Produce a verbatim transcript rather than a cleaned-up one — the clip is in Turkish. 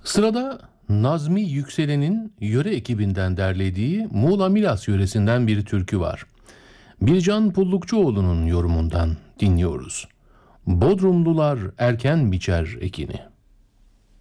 Sırada Nazmi Yükselen'in yöre ekibinden derlediği Muğla Milas yöresinden bir türkü var. Bircan Pullukçuoğlu'nun yorumundan dinliyoruz. Bodrumlular erken biçer ekini.